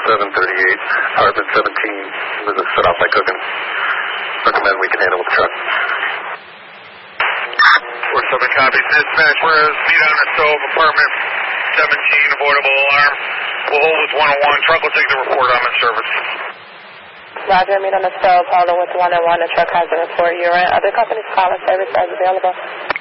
738, apartment 17, was set off by cooking. Recommend we can handle with the truck. 47 copies. Dispatch, whereas meet on the stove, apartment 17, avoidable alarm. We'll hold with 101. Truck will take the report on in service. Roger, meet on the stove, hold with 101. The truck has a report. Urine. Other companies' call and service as available.